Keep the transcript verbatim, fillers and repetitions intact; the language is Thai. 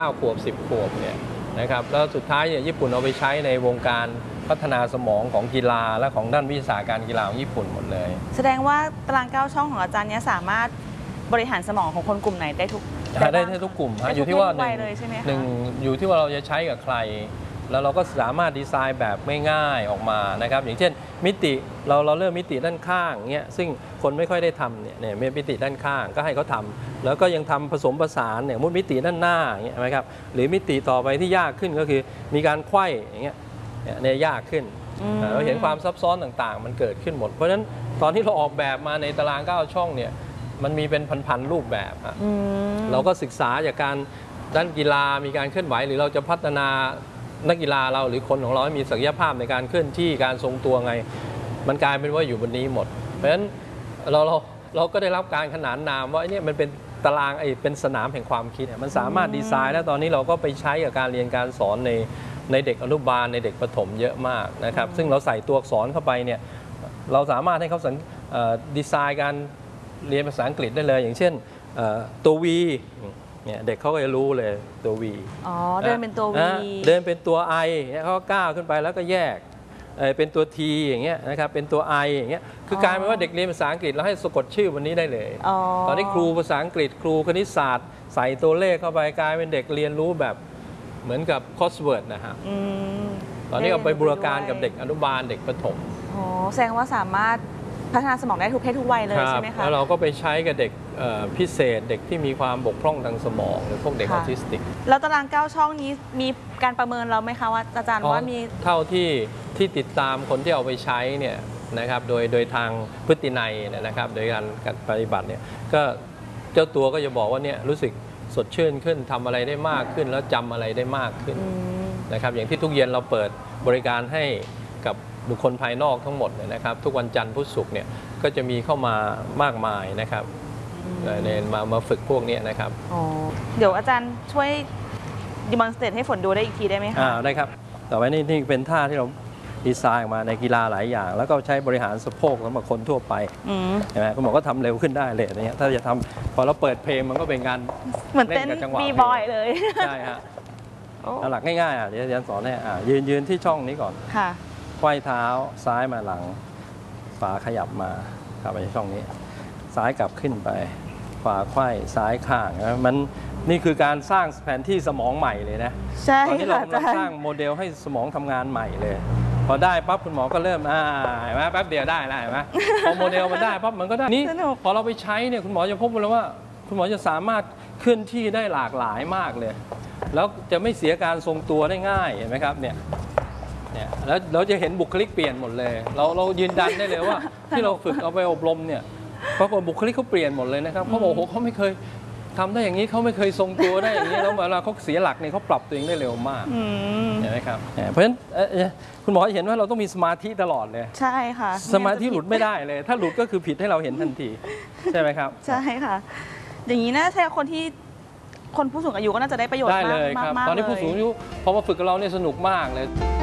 เก้าขวบสิบขวบเนี่ยนะครับแล้วสุดท้ายเนี่ยญี่ปุ่นเอาไปใช้ในวงการพัฒนาสมองของกีฬาและของด้านวิทยาศาสตร์การกีฬาของญี่ปุ่นหมดเลยแสดงว่าตารางเก้าช่องของอาจารย์เนี้ยสามารถบริหารสมองของคนกลุ่มไหนได้ทุกได้ได้ทุกกลุ่มอยู่ที่ว่าหนึ่งหนึ่งอยู่ที่ว่าเราจะใช้กับใครแล้วเราก็สามารถดีไซน์แบบไม่ง่ายออกมานะครับอย่างเช่นมิติเราเราเลือกมิติด้านข้างเงี้ยซึ่งคนไม่ค่อยได้ทำเนี่ยเนี่ยมิติด้านข้างก็ให้เขาทำแล้วก็ยังทำผสมผสานเนี่ยมุดมิติด้านหน้าอย่างเงี้ยนะครับหรือมิติต่อไปที่ยากขึ้นก็คือมีการไขว้อย่างเงี้ยเนี่ยยากขึ้นเราเห็นความซับซ้อนต่างๆมันเกิดขึ้นหมดเพราะฉะนั้นตอนที่เราออกแบบมาในตารางเก้าช่องเนี่ยมันมีเป็นพันๆรูปแบบเราก็ศึกษาจากการด้านกีฬามีการเคลื่อนไหวหรือเราจะพัฒนานักกีฬาเราหรือคนของเราให้มีศักยภาพในการเคลื่อนที่การทรงตัวไงมันกลายเป็นว่าอยู่บนนี้หมดเพราะฉะนั้นเราเราเราก็ได้รับการขนานนามว่าเนี่ยมันเป็นตารางไอ้เป็นสนามแห่งความคิดมันสามารถดีไซน์แล้วตอนนี้เราก็ไปใช้กับการเรียนการสอนในในเด็กอนุบาลในเด็กประถมเยอะมากนะครับซึ่งเราใส่ตัวอักษรเข้าไปเนี่ยเราสามารถให้เขาดีไซน์การเรียนภาษาอังกฤษได้เลยอย่างเช่นตัว Vเนี่ยเด็กเขาก็จะรู้เลยตัว V อ๋อเดินเป็นตัว V เดินเป็นตัว I เนี่ยเขาก็ก้าวขึ้นไปแล้วก็แยกเป็นตัว T อย่างเงี้ยนะครับเป็นตัว I อย่างเงี้ยคือกลายเป็นว่าเด็กเรียนภาษาอังกฤษแล้วให้สะกดชื่อวันนี้ได้เลยตอนนี้ครูภาษาอังกฤษครูคณิตศาสตร์ใส่ตัวเลขเข้าไปกลายเป็นเด็กเรียนรู้แบบเหมือนกับคอสเวิร์ดนะฮะตอนนี้เอาไปบูรณาการกับเด็กอนุบาลเด็กประถมอ๋อแสดงว่าสามารถพัฒนาสมองได้ทุกเพศทุกวัยเลยใช่ไหมคะแล้วเราก็ไปใช้กับเด็กพิเศษเด็กที่มีความบกพร่องทางสมองหรือพวกเด็กออทิสติกแล้วตารางเก้าช่องนี้มีการประเมินเราไหมคะว่าอาจารย์ว่ามีเท่าที่ที่ติดตามคนที่เอาไปใช้เนี่ยนะครับโดยโดยทางพฤตินัยนะครับโดยการปฏิบัติเนี่ยก็เจ้าตัวก็จะบอกว่าเนี่ยรู้สึกสดชื่นขึ้นทำอะไรได้มากขึ้นแล้วจำอะไรได้มากขึ้นนะครับอย่างที่ทุกเย็นเราเปิดบริการให้กับบุคคลภายนอกทั้งหมดนะครับทุกวันจันทร์พุธศุกร์เนี่ยก็จะมีเข้ามามากมายนะครับเนมามาฝึกพวกนี้นะครับอ๋อเดี๋ยวอาจารย์ช่วยดิมอนสเตรตให้ฝนดูได้อีกทีได้ไหมคะอ่าได้ครับต่อไปนี่นี่เป็นท่าที่เราดีไซน์ออกมาในกีฬาหลายอย่างแล้วก็ใช้บริหารสะโพกสำหรับคนทั่วไปใช่ไหมคุณหมอก็ทำเร็วขึ้นได้เลยอย่างเงี้ยถ้าจะทำพอเราเปิดเพลงมันก็เป็นการเหมือนเต้นบีบอยเลยใช่ฮะเอาหลักง่ายๆอ่ะเดี๋ยวอาจารย์สอนให้อ่ายืนยืนที่ช่องนี้ก่อนค่ะไขว้เท้าซ้ายมาหลังฝาขยับมาเข้าไปในช่องนี้ซ้ายกลับขึ้นไปขวาไขว้ซ้ายข้างนะมันนี่คือการสร้างแผนที่สมองใหม่เลยนะใช่ตอนนี้เรากำลังสร้างโมเดลให้สมองทำงานใหม่เลยพอได้ปั๊บคุณหมอก็เริ่มอ่าเห็นไหมแป๊บเดียวได้แล้วเห็นไหมพอโมเดลมันได้ปั๊บมันก็ได้นี่พอเราไปใช้เนี่ยคุณหมอจะพบเลยว่าคุณหมอจะสามารถเคลื่อนที่ได้หลากหลายมากเลยแล้วจะไม่เสียการทรงตัวได้ง่ายเห็นไหมครับเนี่ยเนี่ยแล้วเราจะเห็นบุคลิกเปลี่ยนหมดเลยเราเรายืนยันได้เลยว่าที่เราฝึกเอาไปอบรมเนี่ยปรากฏบุคลิกเขาเปลี่ยนหมดเลยนะครับเขาบอกโอ้เขาไม่เคยทำได้อย่างนี้เขาไม่เคยทรงตัวได้อย่างนี้แล้วเวลาเขาเสียหลักเนี่ยเขาปรับตัวเองได้เร็วมากเห็นไหมครับเพราะฉะนั้นคุณหมอเห็นว่าเราต้องมีสมาธิตลอดเลยใช่ค่ะสมาธิหลุดไม่ได้เลยถ้าหลุดก็คือผิดให้เราเห็นทันทีใช่ไหมครับใช่ค่ะอย่างนี้นะใช่คนที่คนผู้สูงอายุก็น่าจะได้ประโยชน์มากได้เลยครับตอนนี้ผู้สูงอายุพอมาฝึกกับเราเนี่ยสนุกมากเลย